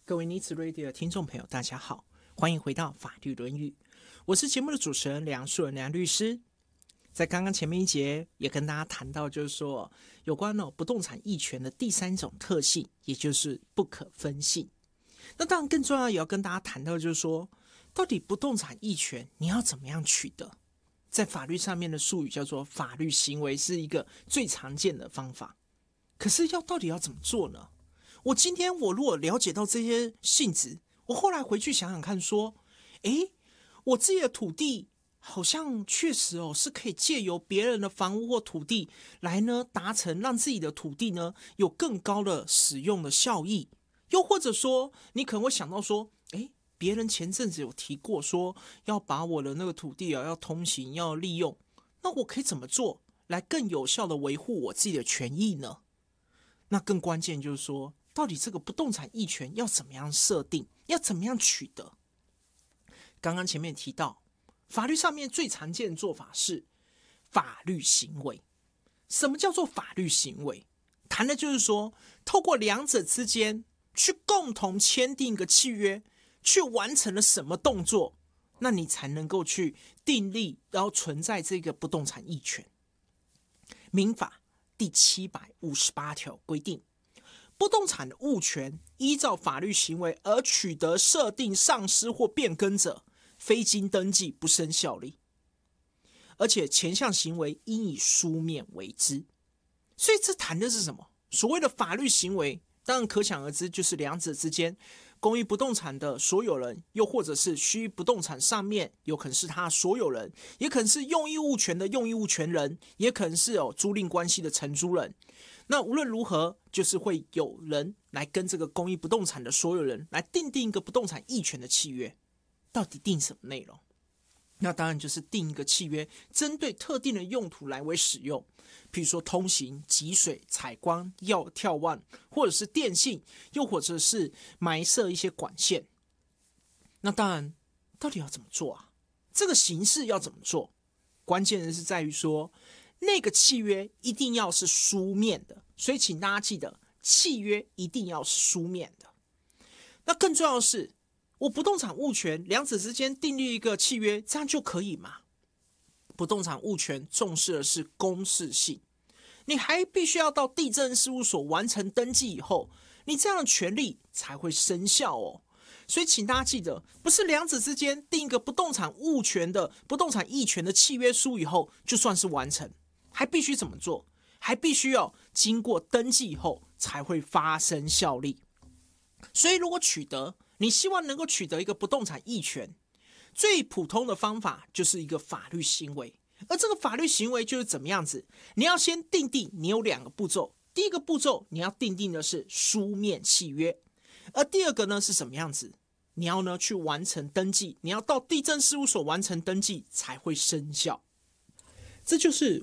各位尼子 Radio 的听众朋友，大家好，欢迎回到法律论语，我是节目的主持人梁树人梁律师。在刚刚前面一节也跟大家谈到，就是说有关不动产役权的第三种特性，也就是不可分性。那当然更重要也要跟大家谈到，就是说到底不动产役权你要怎么样取得？在法律上面的术语叫做法律行为，是一个最常见的方法。可是到底要怎么做呢？我今天如果了解到这些性质，我后来回去想想看说，我自己的土地好像确实是可以借由别人的房屋或土地来呢达成让自己的土地呢有更高的使用的效益。又或者说你可能会想到说，别人前阵子有提过说要把我的那个土地要通行要利用，那我可以怎么做来更有效的维护我自己的权益呢？那更关键就是说，到底这个不动产役权要怎么样设定，要怎么样取得？刚刚前面提到，法律上面最常见的做法是法律行为。什么叫做法律行为？谈的就是说，透过两者之间去共同签订一个契约，去完成了什么动作，那你才能够去订立，然后存在这个不动产役权。民法第758条规定，不动产的物权依照法律行为而取得、设定、丧失或变更者，非经登记不生效力，而且前项行为应以书面为之。所以这谈的是什么？所谓的法律行为，当然可想而知，就是两者之间，公益不动产的所有人，又或者是虚不动产上面有可能是他的所有人，也可能是用益物权的用益物权人，也可能是有租赁关系的承租人。那无论如何，就是会有人来跟这个公益不动产的所有人来订定一个不动产役权的契约。到底定什么内容？那当然就是定一个契约，针对特定的用途来为使用，譬如说通行、集水、采光、眺望，或者是电信，又或者是埋设一些管线。那当然，到底要怎么做啊？这个形式要怎么做？关键的是在于说，那个契约一定要是书面的，所以请大家记得，契约一定要是书面的。那更重要的是，我不动产物权两者之间订立一个契约，这样就可以吗？不动产物权重视的是公示性，你还必须要到地政事务所完成登记以后，你这样的权利才会生效哦。所以请大家记得，不是两者之间订一个不动产物权的不动产役权的契约书以后就算是完成，还必须怎么做？还必须要经过登记以后才会发生效力。所以如果你希望能够取得一个不动产役权，最普通的方法就是一个法律行为。而这个法律行为就是怎么样子？你要先订定，你有两个步骤。第一个步骤，你要订定的是书面契约，而第二个呢是什么样子？你要呢去完成登记，你要到地政事务所完成登记才会生效。这就是